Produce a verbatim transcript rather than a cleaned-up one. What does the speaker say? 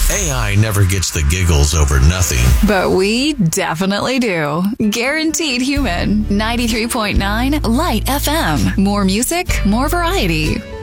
A I never gets the giggles over nothing. But we definitely do. Guaranteed Human. ninety-three point nine Light F M. More music, more variety.